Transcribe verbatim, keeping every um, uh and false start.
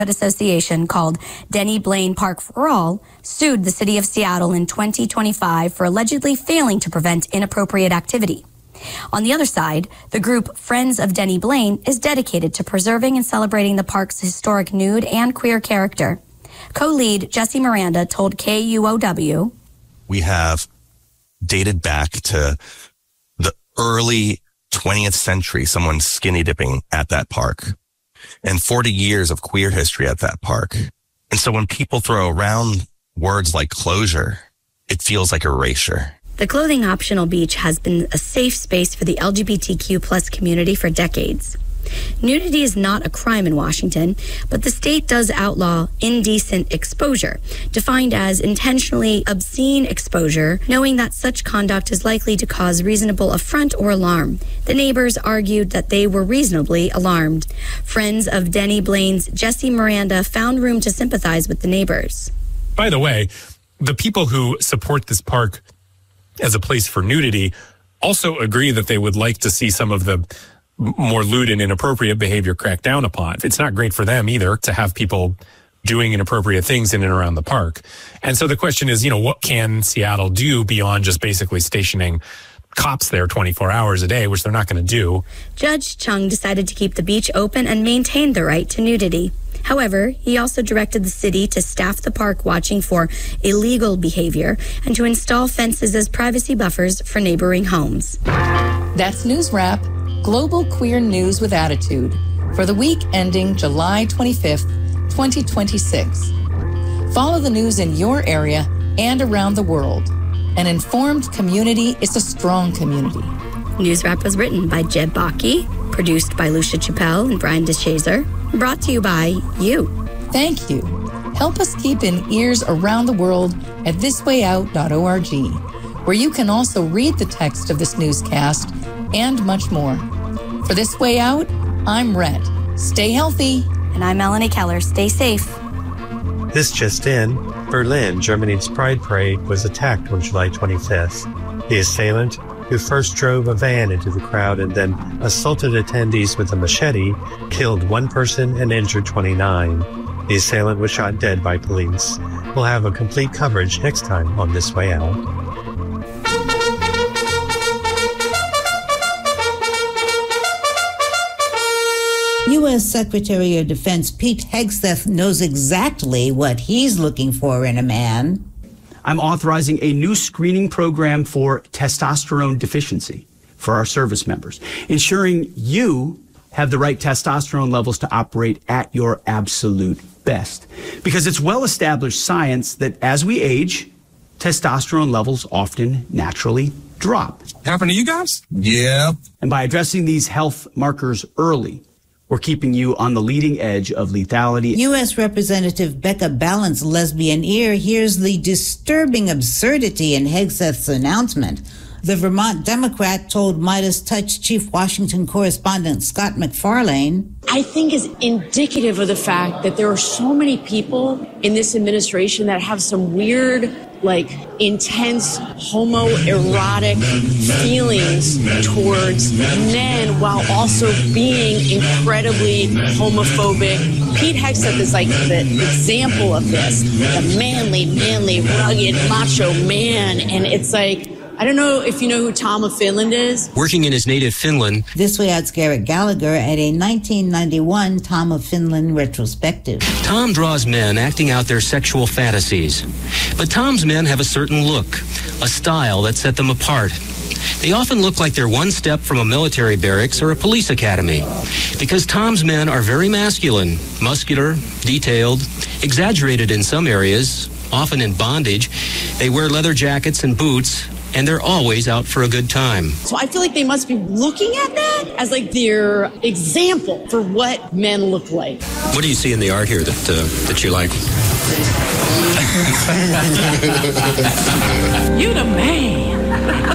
Association, called Denny Blaine Park for All, sued the city of Seattle in twenty twenty-five for allegedly failing to prevent inappropriate activity. On the other side, the group Friends of Denny Blaine is dedicated to preserving and celebrating the park's historic nude and queer character. Co-lead Jesse Miranda told K U O W, "We have dated back to the early twentieth century, someone skinny dipping at that park, and forty years of queer history at that park. And so when people throw around words like closure, it feels like erasure." The clothing optional beach has been a safe space for the L G B T Q plus community for decades. Nudity is not a crime in Washington, but the state does outlaw indecent exposure, defined as intentionally obscene exposure, knowing that such conduct is likely to cause reasonable affront or alarm. The neighbors argued that they were reasonably alarmed. Friends of Denny Blaine's Jesse Miranda found room to sympathize with the neighbors. By the way, the people who support this park as a place for nudity also agree that they would like to see some of the more lewd and inappropriate behavior cracked down upon. It's not great for them either to have people doing inappropriate things in and around the park. And so the question is, you know, what can Seattle do beyond just basically stationing cops there twenty-four hours a day, which they're not going to do? Judge Chung decided to keep the beach open and maintain the right to nudity. However, he also directed the city to staff the park watching for illegal behavior and to install fences as privacy buffers for neighboring homes. That's News Wrap, global queer news with attitude, for the week ending July twenty-fifth, twenty twenty-six. Follow the news in your area and around the world. An informed community is a strong community. News Wrap was written by Jed Baki, produced by Lucia Chappelle and Brian DeShazer, brought to you by you. Thank you. Help us keep in ears around the world at this way out dot org, where you can also read the text of this newscast and much more. For This Way Out, I'm Rhett. Stay healthy. And I'm Melanie Keller. Stay safe. This just in, Berlin, Germany's Pride Parade was attacked on July twenty-fifth. The assailant, who first drove a van into the crowd and then assaulted attendees with a machete, killed one person and injured twenty-nine. The assailant was shot dead by police. We'll have a complete coverage next time on This Way Out. U S Secretary of Defense Pete Hegseth knows exactly what he's looking for in a man. I'm authorizing a new screening program for testosterone deficiency for our service members, ensuring you have the right testosterone levels to operate at your absolute best. Because it's well-established science that as we age, testosterone levels often naturally drop. Happen to you guys? Yeah. And by addressing these health markers early, we're keeping you on the leading edge of lethality. U S Representative Becca Balance' lesbian ear hears the disturbing absurdity in Hegseth's announcement. The Vermont Democrat told Midas Touch Chief Washington correspondent Scott McFarlane, I think is indicative of the fact that there are so many people in this administration that have some weird, like, intense homoerotic feelings towards men while also being incredibly homophobic. Pete Hegseth is like the example of this, the manly, manly, rugged, macho man. And it's like, I don't know if you know who Tom of Finland is. Working in his native Finland. This Way Out's Garrett Gallagher at a nineteen ninety-one Tom of Finland retrospective. Tom draws men acting out their sexual fantasies. But Tom's men have a certain look, a style that set them apart. They often look like they're one step from a military barracks or a police academy. Because Tom's men are very masculine, muscular, detailed, exaggerated in some areas, often in bondage. They wear leather jackets and boots, and they're always out for a good time. So I feel like they must be looking at that as like their example for what men look like. What do you see in the art here that uh, that you like? You the man.